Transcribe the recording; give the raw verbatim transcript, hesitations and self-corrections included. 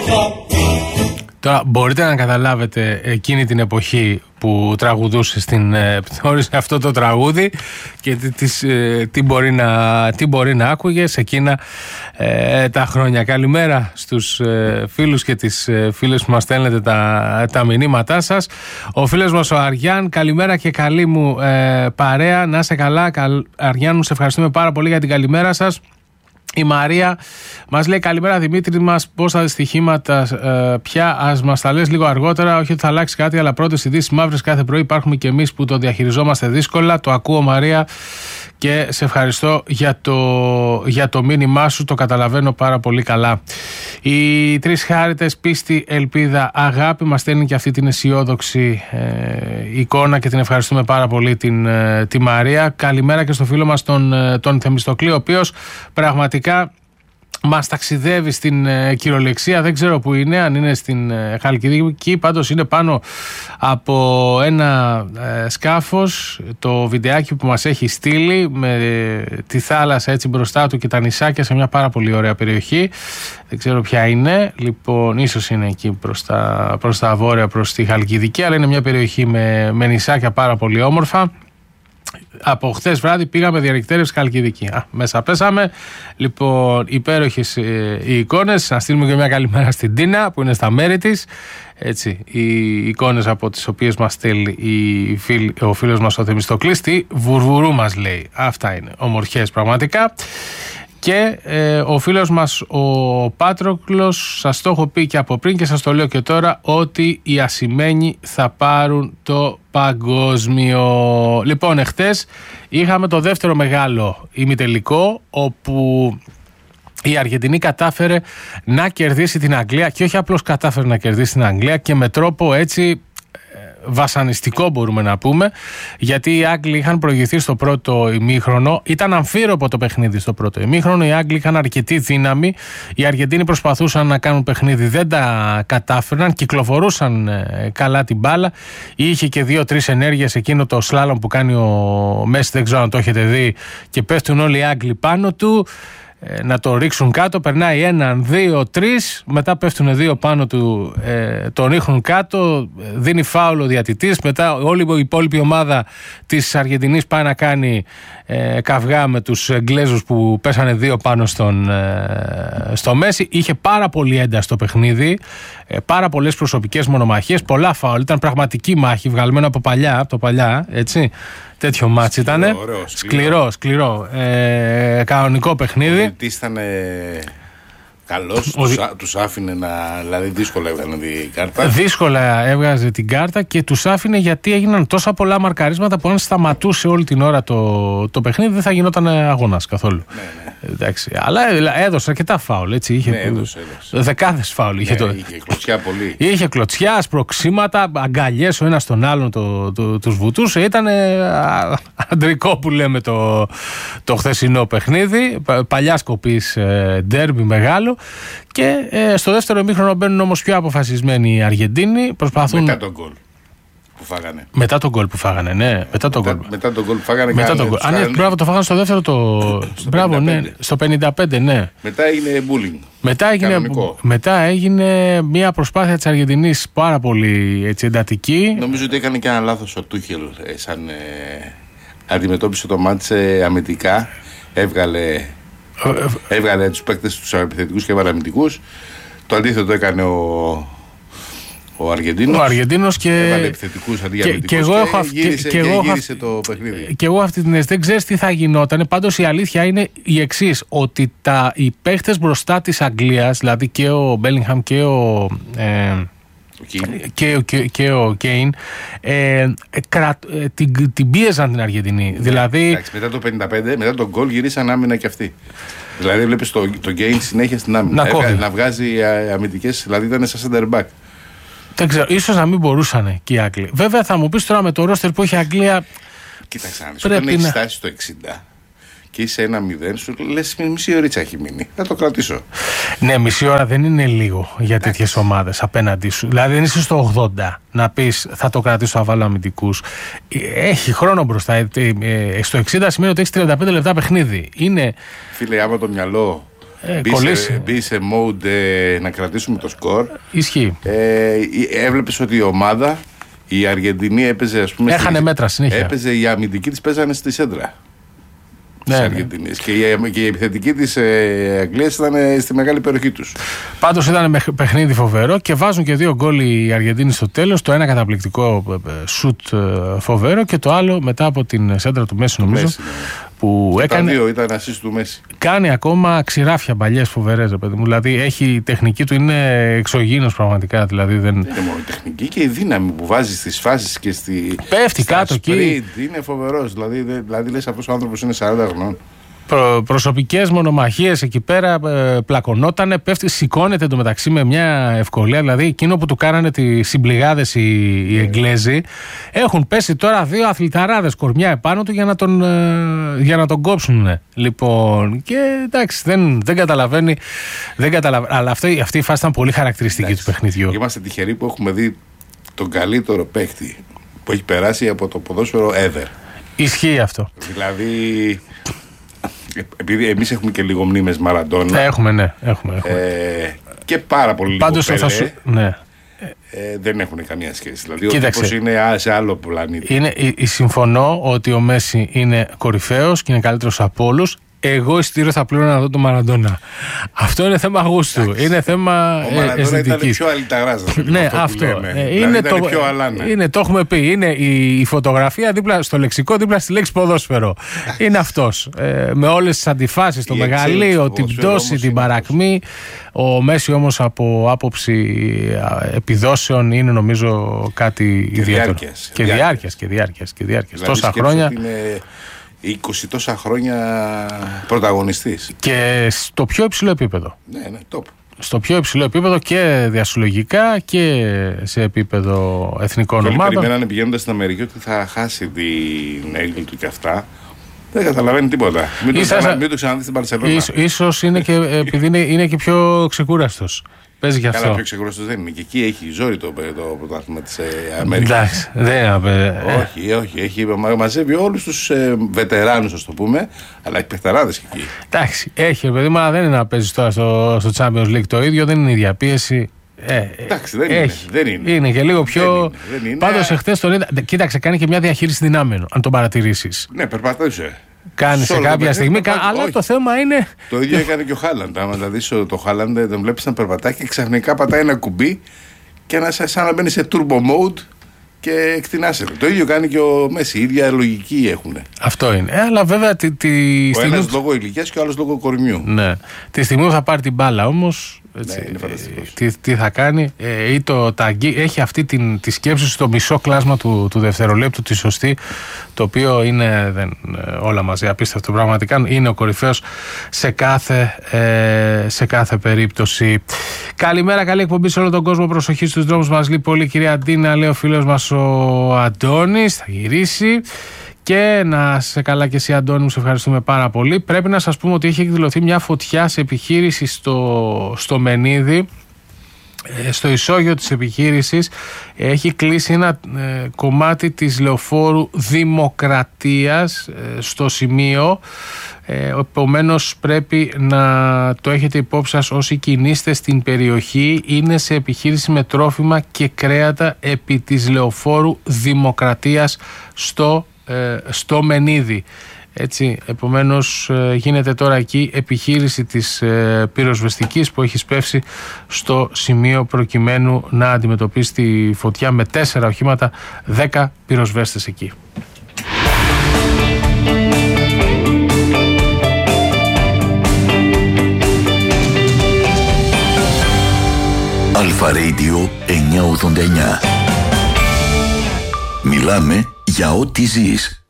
Τώρα μπορείτε να καταλάβετε εκείνη την εποχή που τραγουδούσε στην πτώση αυτό το τραγούδι και τι, τις, τι, μπορεί, να, τι μπορεί να άκουγε σε εκείνα ε, τα χρόνια. Καλημέρα στους ε, φίλους και τις ε, φίλες που μας στέλνετε τα, τα μηνύματά σας. Ο φίλος μας ο Αριάν, καλημέρα και καλή μου ε, παρέα. Να είσαι καλά, καλ, Αριάν μου, σε ευχαριστούμε πάρα πολύ για την καλημέρα σας. Η Μαρία μας λέει καλημέρα Δημήτρη μας, πώς τα δυστυχήματα ε, πια, ας μας τα λες λίγο αργότερα, όχι ότι θα αλλάξει κάτι, αλλά πρώτες ειδήσεις μαύρες κάθε πρωί, υπάρχουμε και εμείς που το διαχειριζόμαστε δύσκολα. Το ακούω Μαρία και σε ευχαριστώ για το, για το μήνυμά σου, το καταλαβαίνω πάρα πολύ καλά. Οι τρεις χάριτες, πίστη, ελπίδα, αγάπη, μας στέλνει και αυτή την αισιόδοξη ε, εικόνα και την ευχαριστούμε πάρα πολύ την, ε, τη Μαρία. Καλημέρα και στο φίλο μας τον, τον Θεμιστοκλή, ο οποίος πραγματικά μας ταξιδεύει στην ε, κυριολεξία, δεν ξέρω που είναι, αν είναι στην ε, Χαλκιδική, πάντως είναι πάνω από ένα ε, σκάφος, το βιντεάκι που μας έχει στείλει με ε, τη θάλασσα έτσι μπροστά του και τα νησάκια σε μια πάρα πολύ ωραία περιοχή, δεν ξέρω ποια είναι, λοιπόν ίσως είναι εκεί προς τα, προς τα βόρεια, προς τη Χαλκιδική, αλλά είναι μια περιοχή με, με νησάκια πάρα πολύ όμορφα. Από χθες βράδυ πήγαμε διαρρηκτέρευση Χαλκιδική. Α, μέσα πέσαμε. Λοιπόν, υπέροχες ε, οι εικόνες. Να στείλουμε και μια καλημέρα στην Τίνα που είναι στα μέρη της. Έτσι, οι εικόνες από τις οποίες μας στέλνει η φίλ, ο φίλος μας ο Θεμιστοκλής. Τι βουρβουρού μας λέει. Αυτά είναι ομορφιές πραγματικά. Και ε, ο φίλος μας ο Πάτροκλος, σας το έχω πει και από πριν και σας το λέω και τώρα, ότι οι ασημένοι θα πάρουν το παγκόσμιο. Λοιπόν, εχθές είχαμε το δεύτερο μεγάλο ημιτελικό, όπου η Αργεντινή κατάφερε να κερδίσει την Αγγλία, και όχι απλώς κατάφερε να κερδίσει την Αγγλία, και με τρόπο έτσι βασανιστικό μπορούμε να πούμε, γιατί οι Άγγλοι είχαν προηγηθεί στο πρώτο ημίχρονο, ήταν αμφίροπο το παιχνίδι στο πρώτο ημίχρονο, οι Άγγλοι είχαν αρκετή δύναμη, οι Αργεντίνοι προσπαθούσαν να κάνουν παιχνίδι, δεν τα κατάφερναν, κυκλοφορούσαν καλά την μπάλα, είχε και δύο-τρεις ενέργειες, εκείνο το σλάλομ που κάνει ο Μέση, δεν ξέρω αν το έχετε δει, και πέφτουν όλοι οι Άγγλοι πάνω του να το ρίξουν κάτω, περνάει έναν, δύο, τρεις, μετά πέφτουν δύο πάνω του, ε, τον ρίχνουν κάτω, δίνει φάουλ ο διατητής, μετά όλη η υπόλοιπη ομάδα της Αργεντινής πάει να κάνει ε, καυγά με τους Εγγλέζους που πέσανε δύο πάνω στον, ε, στο Μέση. Είχε πάρα πολύ ένταση το παιχνίδι, ε, πάρα πολλές προσωπικές μονομαχίες, πολλά φάουλ, ήταν πραγματική μάχη, βγαλμένο από παλιά, από το παλιά, έτσι. Τέτοιο μάτς ήταν. Σκληρό, σκληρό. σκληρό. Ε, κανονικό παιχνίδι. Ο διαιτητής ήταν καλός, τους, τους άφηνε να. Δηλαδή, δύσκολα έβγαλε την κάρτα. Δύσκολα έβγαζε την κάρτα και τους άφηνε, γιατί έγιναν τόσα πολλά μαρκαρίσματα που αν σταματούσε όλη την ώρα το, το παιχνίδι δεν θα γινόταν αγώνας καθόλου. Ναι, ναι. Εντάξει, αλλά έδωσε αρκετά φάουλ. Έτσι, είχε, ναι, έδωσε, έδωσε. Δεκάδες φάουλ. Ναι, είχε, το... είχε κλωτσιά πολύ. Είχε κλωτσιά, σπροξήματα, αγκαλιές ο ένας τον άλλον, το, το, το, τους βουτούσε. Ήταν αντρικό που λέμε το, το χθεσινό παιχνίδι. Παλιά σκοπής ντέρμπι μεγάλο. Και ε, στο δεύτερο ημίχρονο μπαίνουν όμως πιο αποφασισμένοι οι Αργεντίνοι. Προσπαθούν... Μετά τον γκολ που φάγανε. Μετά τον γκολ που φάγανε, ναι. Μετά τον γκολ. Μετά τον γκολ που φάγανε. Μετά τον γκολ. Αν ναι, μπράβο, το φάγανε στο δεύτερο. Το... στο μπράβο, ναι. Στο πενήντα πέντε, ναι. Μετά έγινε bullying. Μετά έγινε, μετά έγινε μια προσπάθεια της Αργεντινής πάρα πολύ έτσι, εντατική. Νομίζω ότι έκανε και ένα λάθος ο Τούχελ. Σαν ε, αντιμετώπισε το μάτς ε, αμυντικά. Έβγαλε. Έβγαλε τους παίκτες τους επιθετικούς και παραμυντικούς. Το αντίθετο έκανε ο, ο Αργεντίνος. Ο Αργεντίνος και. Έβαλε επιθετικούς αντί για αμυντικούς. Και, και, και, και, γύρισε, και, και, και γύρισε το παιχνίδι. Και εγώ αυτή την αίσθηση δεν ξέρεις τι θα γινόταν. Πάντως η αλήθεια είναι η εξής: ότι τα, οι παίκτες μπροστά της Αγγλίας, δηλαδή και ο Μπέλιγχαμ και ο. Ε, Και, και, και ο Κέιν ε, κρα, ε, την, την πίεζαν την Αργεντινή. Δηλαδή... Εντάξει, μετά το πενήντα πέντε, μετά τον γκολ γυρίσαν άμυνα και αυτοί. Δηλαδή βλέπεις τον το Κέιν συνέχεια στην άμυνα. Να, Έβγα, να βγάζει αμυντικές, δηλαδή ήταν σαν center back. Δεν ξέρω, ίσως να μην μπορούσαν και οι Άγγλοι. Βέβαια θα μου πεις τώρα με το ρόστερ που έχει η Αγγλία. Κοίταξε, αν πρέπει να έχει φτάσει στο εξήντα και είσαι ένα μηδέν, σου λες μισή ωρίτσα έχει μείνει. Θα το κρατήσω. Ναι, μισή ώρα δεν είναι λίγο για τέτοιες ομάδες απέναντί σου. Δηλαδή, δεν είσαι στο ογδόντα να πεις θα το κρατήσω, θα βάλω αμυντικούς. Έχει χρόνο μπροστά. Στο εξήντα σημαίνει ότι έχει τριάντα πέντε λεπτά παιχνίδι. Είναι... Φίλε, άμα το μυαλό ε, μπει, σε, μπει σε mode ε, να κρατήσουμε το σκορ. Ισχύει. Ε, έβλεπες ότι η ομάδα, η Αργεντινή έπαιζε, ας πούμε. Έχανε στη, μέτρα συνέχεια. Έπαιζε, οι αμυντικοί της παίζανε στη σέντρα. Ναι, ναι. Και, η, και η επιθετική της ε, Αγγλίας ήταν ε, στη μεγάλη περιοχή τους. Πάντως ήταν παιχνίδι φοβερό και βάζουν και δύο γκολ οι Αργεντίνοι στο τέλος. Το ένα καταπληκτικό σουτ φοβερό και το άλλο μετά από την σέντρα του Μέση, νομίζω. Μέση, ναι. Που έκανε, τα δύο ήταν assist του Μέση. Κάνει ακόμα ξηράφια παλιές φοβερές, παιδί μου. Δηλαδή έχει, η τεχνική του είναι εξωγήινος πραγματικά. Δηλαδή δεν... είναι μόνο η τεχνική και η δύναμη που βάζει στις φάσεις και στη. Πέφτει κάτω εκεί. Είναι φοβερός. Δηλαδή, δηλαδή λες αυτός ο άνθρωπος είναι σαράντα χρονών. Προ, προσωπικές μονομαχίες εκεί πέρα, ε, πλακωνότανε, πέφτει, σηκώνεται εντωμεταξύ με μια ευκολία. Δηλαδή εκείνο που του κάνανε τις συμπληγάδες οι, οι Εγγλέζοι, έχουν πέσει τώρα δύο αθληταράδες κορμιά επάνω του για να τον, ε, για να τον κόψουν. Λοιπόν, και εντάξει, δεν, δεν καταλαβαίνει, δεν καταλαβαίνει. Αλλά αυτή, αυτή η φάση ήταν πολύ χαρακτηριστική, εντάξει, του παιχνιδιού. Είμαστε τυχεροί που έχουμε δει τον καλύτερο παίκτη που έχει περάσει από το ποδόσφαιρο ever. Ισχύει αυτό. Δηλαδή. Επειδή εμείς έχουμε και λίγο μνήμες Μαραντόνα. Έχουμε, ναι. Έχουμε, έχουμε. Ε, και πάρα πολύ λίγο Πάντως θα σου... ναι. ε, δεν έχουν καμία σχέση. Δηλαδή ο τύπος είναι σε άλλο πλανήτη. Είναι, συμφωνώ ότι ο Μέση είναι κορυφαίος και είναι καλύτερος από όλους. Εγώ εισιτήριο θα πλήρωνα να δω τον Μαραντόνα. Αυτό είναι θέμα γούστου. Είναι θέμα αισθητικής. Ο Μαραντόνα ήταν πιο αλυταγράς. Ναι, αυτό. Δηλαδή είναι το πιο αλάνα. Είναι, το έχουμε πει. Είναι η, η φωτογραφία δίπλα στο λεξικό, δίπλα στη λέξη ποδόσφαιρο. Είναι αυτός. Ε, με όλες τις αντιφάσεις, το μεγαλείο, την πτώση, την παρακμή. Ο Μέση όμως από άποψη επιδόσεων είναι νομίζω κάτι ιδιαίτερο. Και διάρκειας. Και διάρκειας. Τόσα χρόνια. είκοσι τόσα χρόνια πρωταγωνιστής. Και στο πιο υψηλό επίπεδο. Ναι, ναι, top. Στο πιο υψηλό επίπεδο και διασυλλογικά και σε επίπεδο εθνικών ομάδων. Όλοι περιμένανε πηγαίνοντας στην Αμερική ότι θα χάσει την έγκλη του και αυτά. Δεν καταλαβαίνει τίποτα. Μην, Ίσως, το, ξανα, μην το ξαναδεί στην Μπαρσελόνα. Ίσως είναι και επειδή είναι, είναι και πιο ξεκούραστος. Παίζει και αυτό. Καλά, πιο ξεκούραστος δεν είναι. Και εκεί έχει ζόρι το πρωτάθλημα της Αμερικής. Εντάξει, δεν Όχι, όχι. Έχει, μαζεύει όλους τους ε, βετεράνους, ας το πούμε, αλλά έχει παιχταράδες εκεί. Εντάξει, έχει, παιδί μου, αλλά δεν είναι να παίζει τώρα στο, στο Champions League το ίδιο, δεν είναι η ίδια πίεση. Ε, Εντάξει, δεν έχει. είναι, δεν είναι. Είναι και λίγο πιο. είναι. Πάντως εχθές τον είδα. Κοίταξε, κάνει και μια διαχείριση δυνάμεων, αν τον παρατηρήσεις. Ναι, περπατούσε. Κάνει σε κάποια στιγμή, κα... αλλά όχι. Το θέμα είναι. Το ίδιο έκανε και ο Χάλαντ. Άμα δηλαδή το Χάλαντ τον βλέπει να περπατάει και ξαφνικά πατάει ένα κουμπί και ένα σαν να μπαίνει σε turbo mode και εκτινάσεται. Το ίδιο κάνει και ο Μέση. Η ίδια λογική έχουν. Αυτό είναι. Ε, αλλά βέβαια τη, τη ο στιγμή. Ένας λόγω ηλικίας και ο άλλος λόγω κορμιού. Ναι. Τη στιγμή που θα πάρει την μπάλα όμως. Έτσι, ναι, ε, τι, τι θα κάνει ε, ή το ταγκί έχει αυτή την, τη σκέψη στο μισό κλάσμα του, του δευτερολέπτου τη σωστή, το οποίο είναι δεν, όλα μαζί απίστευτο πραγματικά, είναι ο κορυφαίος σε κάθε, ε, σε κάθε περίπτωση. Καλημέρα, καλή εκπομπή σε όλο τον κόσμο, προσοχή στους δρόμους, μας λέει πολύ κυρία Αντίνα, λέει ο φίλος μας ο Αντώνης, θα γυρίσει. Και να σε καλά και εσύ Αντώνη μου, σε ευχαριστούμε πάρα πολύ. Πρέπει να σας πούμε ότι έχει εκδηλωθεί μια φωτιά σε επιχείρηση στο, στο Μενίδη. Στο ισόγειο της επιχείρησης έχει κλείσει ένα ε, κομμάτι της λεωφόρου Δημοκρατίας ε, στο σημείο. Ε, επομένως πρέπει να το έχετε υπόψη σας όσοι κινείστε στην περιοχή. Είναι σε επιχείρηση με τρόφιμα και κρέατα επί της λεωφόρου Δημοκρατίας στο στο Μενίδη. Έτσι, επομένως γίνεται τώρα εκεί επιχείρηση της ε, πυροσβεστικής που έχει σπεύσει στο σημείο προκειμένου να αντιμετωπίσει τη φωτιά με τέσσερα οχήματα, δέκα πυροσβέστες εκεί. Αλφα Radio εννιακόσια ογδόντα εννιά. Μιλάμε για ό,τι ζεις.